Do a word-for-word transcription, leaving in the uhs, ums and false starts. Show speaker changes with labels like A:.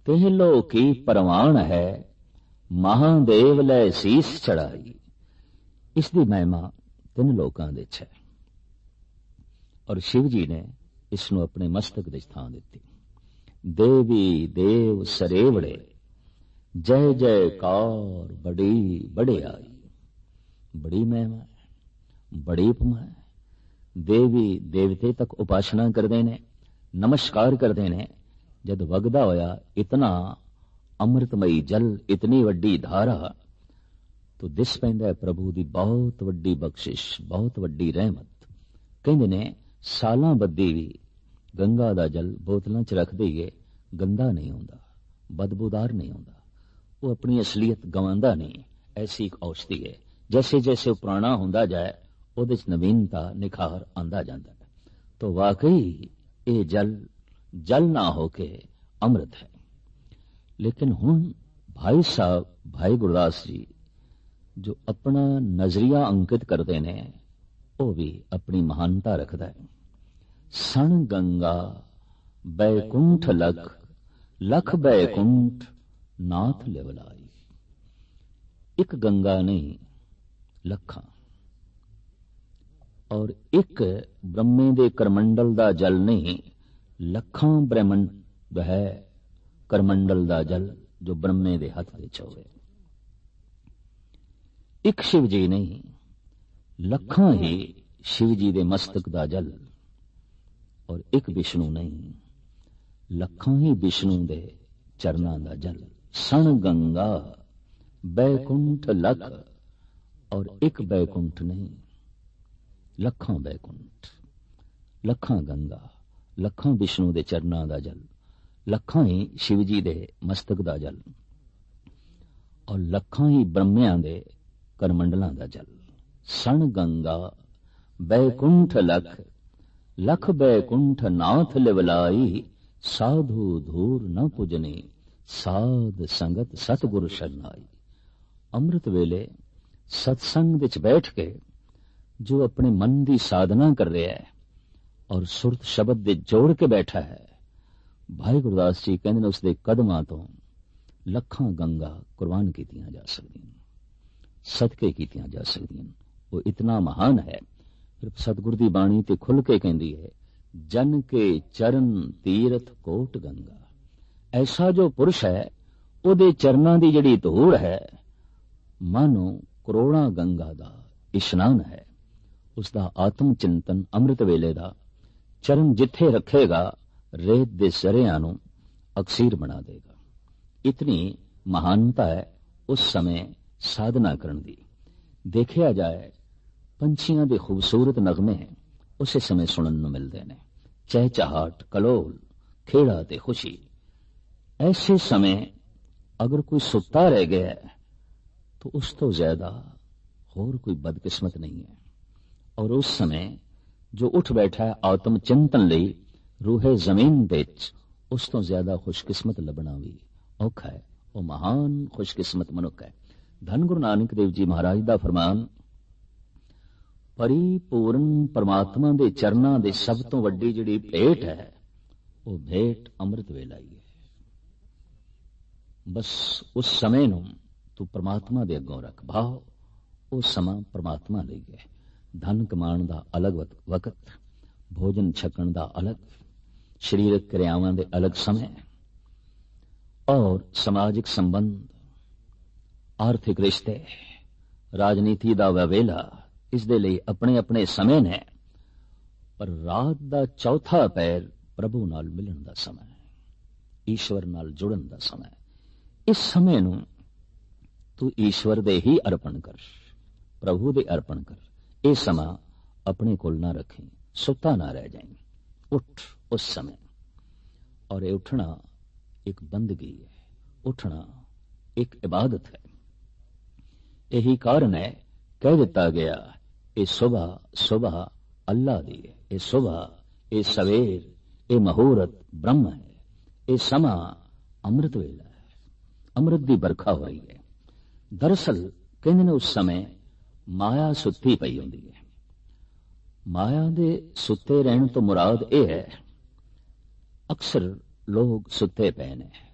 A: Teh लो की परवान है, महादेव लै सीस चढ़ाई। इसकी महिमा तीन लोकां दे च है और शिव जी ने इसनों अपने मस्तक दे थां दित्ती। देवी देव सरेवड़े, जय जयकार बड़ी बड़ियाई। बड़ी महिमा है, बड़ी उपमा है। देवी देवते तक उपासना करते ने, नमस्कार करते ने। जद वगदा होया इतना अमृतमयी जल, इतनी वड्डी धारा, तो दिस पैंदा है प्रभु दी बहुत वड्डी बख्शिश, बहुत वड्डी रहमत। कहंदे ने सालां बद्दी भी गंगा दा जल बोतलां च रख दईए, गंदा नहीं होंदा, बदबूदार नहीं होंदा, वो अपनी असलियत गवांदा नहीं। ऐसी एक औषधि है। जैसे जैसे वो पुराना होंदा जाए ਉਹਦੇ ਚ नवीनता निखार आंदा जाता है। तो वाकई ये जल जल ना होके अमृत है। लेकिन हुण भाई साहब भाई गुरदास जी जो अपना नजरिया अंकित करते ने, वो भी अपनी महानता रखता है। सण गंगा बैकुंठ लख, लख बैकुंठ नाथ लेवलाई। एक गंगा नहीं लखां, और एक ब्रह्मे दे करमंडल दा जल नहीं, लखां ब्रह्मंड है करमंडल दा जल जो ब्रह्मे दे हथ विच होवे। एक शिव जी नहीं, लखां ही शिव जी दे मस्तक दा जल, और एक विष्णु नहीं, लखां ही विष्णु दे चरनां दा जल। सण गंगा बैकुंठ लख, और एक बैकुंठ नहीं, लखां बैकुंठ, लखां गंगा, लखां विष्णु दे चरनां दा जल, लखां ही शिव जी दे मस्तक दा जल, और लखां ही ब्रह्मियां दे करमंडलां दा जल। सण गंगा बैकुंठ लख, लख बैकुंठ नाथ लिवलाई। साधु धूर न पुजने, साध संगत सतगुर शरनाई। अमृत वेले सत्संग विच बैठ के जो अपने मन की साधना कर रहा है और सुरत शब्द दे जोड़ के बैठा है, भाई गुरदास जी कहते हैं उसके कदमां तो लखां गंगा कुर्बान कीतियां जा सकदियां, सदके कीतियां जा सकदियां। वो इतना महान है। फिर सतगुर दी बाणी ते खुल के कहती है, जन के चरण तीरथ कोट गंगा। ऐसा जो पुरुष है, ਉਹਦੇ चरनां दी जिहड़ी धूड़ है, मानो करोड़ां गंगा दा इशनान है। उसका आत्म चिंतन अमृत वेले दा चरण जिथे रखेगा, रेत दे सरियां नूं अक्सीर बना देगा। इतनी महानता है उस समय साधना करन दी। देखिया जाए पंछियां दे खूबसूरत नगमे उस समय सुनन नूं मिलदे ने, चहचहाट, कलोल, खेड़ा ते खुशी। ऐसे समय अगर कोई सुता रह गया है तो उस तो ज्यादा होर कोई बदकिस्मत नहीं है। और उस समय जो उठ बैठा है आत्म चिंतन लई रूहे जमीन विच, उस तो ज्यादा खुशकिस्मत लभना भी औखा है। वो महान खुशकिस्मत मनुख है। धन गुरु नानक देव जी महाराज दा फरमान, परिपूर्ण परमात्मा दे चरनां दे सब तो वड्डी जिहड़ी भेट है, वो भेट अमृत वेला ही है। बस उस समय नूं तू परमात्मा दे अगों रख भाव। वो समा परमात्मा लई है। धन कमाण दा अलग वक्त, भोजन छकण दा अलग, शरीरक क्रियावां दे अलग समय, और समाजिक संबंध, आर्थिक रिश्ते, राजनीति दा वेला, इस दे लई अपने अपने समय ने। पर रात दा चौथा पैर प्रभु नाल मिलण दा समय, ईश्वर नाल जुड़न दा समय। इस समय नूं तू ईश्वर दे ही अर्पण कर, प्रभु दे अर्पण कर। ये समा अपने कोल ना रखें, सुता ना रह जाए। उठ उस समय। और ये उठना एक बंदगी है, उठना एक इबादत है। यही कारण है कह दिता गया, ये सुबह सुबह अल्लाह दी है, ये सुबह, ये सवेर, ये मुहूर्त ब्रह्म है, ये समा अमृत वेला है। अमृत दी बरखा हो रही है। दरअसल कहते ने उस समय माया सुत्ती पई होंदी है। माया दे सुते रहने तो मुराद यह है, अक्सर लोग सुते पे ने,